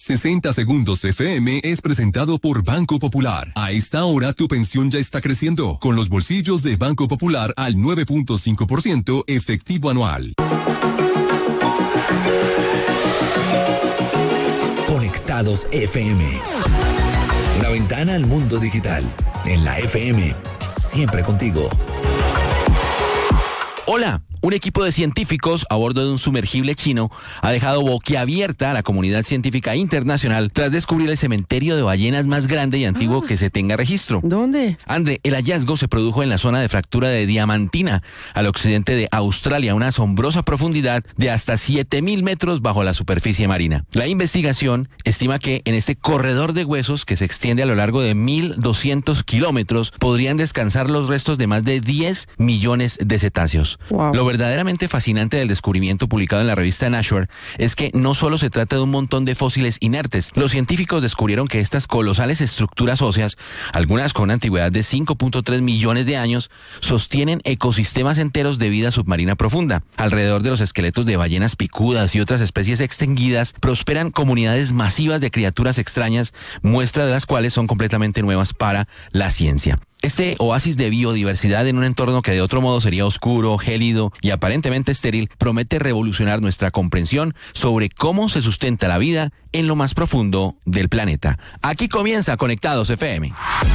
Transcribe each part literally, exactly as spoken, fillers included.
sesenta Segundos F M es presentado por Banco Popular. A esta hora tu pensión ya está creciendo, con los bolsillos de Banco Popular al nueve punto cinco por ciento efectivo anual. Conectados F M. Una ventana al mundo digital. En la F M, siempre contigo. Hola. Un equipo de científicos a bordo de un sumergible chino ha dejado boquiabierta a la comunidad científica internacional tras descubrir el cementerio de ballenas más grande y antiguo ah, que se tenga registro. ¿Dónde? André, el hallazgo se produjo en la zona de fractura de Diamantina, al occidente de Australia, una asombrosa profundidad de hasta siete mil metros bajo la superficie marina. La investigación estima que en este corredor de huesos que se extiende a lo largo de mil doscientos kilómetros podrían descansar los restos de más de diez millones de cetáceos. Wow. Lo verdaderamente fascinante del descubrimiento publicado en la revista Nature es que no solo se trata de un montón de fósiles inertes. Los científicos descubrieron que estas colosales estructuras óseas, algunas con una antigüedad de cinco punto tres millones de años, sostienen ecosistemas enteros de vida submarina profunda. Alrededor de los esqueletos de ballenas picudas y otras especies extinguidas prosperan comunidades masivas de criaturas extrañas, muestra de las cuales son completamente nuevas para la ciencia. Este oasis de biodiversidad en un entorno que de otro modo sería oscuro, gélido y aparentemente estéril, promete revolucionar nuestra comprensión sobre cómo se sustenta la vida en lo más profundo del planeta. Aquí comienza Conectados F M.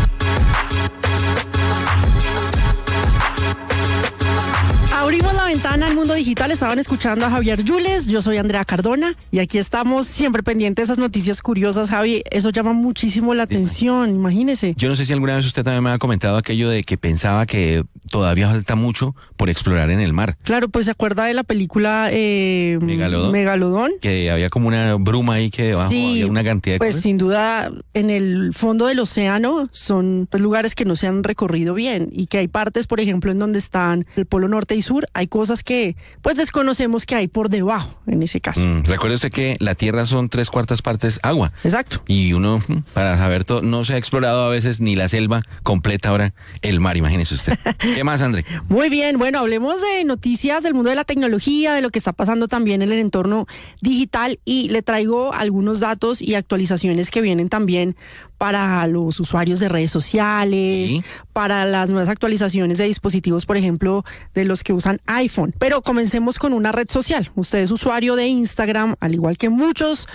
Abrimos la ventana al mundo digital. Estaban escuchando a Javier Yules. Yo soy Andrea Cardona y aquí estamos siempre pendientes de esas noticias curiosas, Javi. Eso llama muchísimo la atención, imagínese. Yo no sé si alguna vez usted también me ha comentado aquello de que pensaba que todavía falta mucho por explorar en el mar. Claro, pues se acuerda de la película eh, Megalodón, Megalodón, que había como una bruma ahí que debajo sí, había una cantidad de pues cosas. Sin duda en el fondo del océano son pues, lugares que no se han recorrido bien y que hay partes, por ejemplo, en donde están el Polo Norte y Sur, hay cosas que pues desconocemos que hay por debajo en ese caso. Mm, recuerde usted que la Tierra son tres cuartas partes agua. Exacto. Y uno, para saber todo, no se ha explorado a veces ni la selva completa, ahora el mar, imagínese usted. ¿Qué más, André? Muy bien, bueno, hablemos de noticias del mundo de la tecnología, de lo que está pasando también en el entorno digital y le traigo algunos datos y actualizaciones que vienen también para los usuarios de redes sociales, ¿sí? Para las nuevas actualizaciones de dispositivos, por ejemplo, de los que usan iPhone. Pero comencemos con una red social. Usted es usuario de Instagram, al igual que muchos